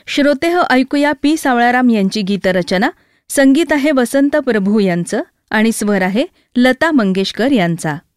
श्रोतेहो, ऐकूया पी सावळाराम यांची गीतरचना. संगीत आहे वसंत प्रभू यांचं आणि स्वर आहे लता मंगेशकर यांचा.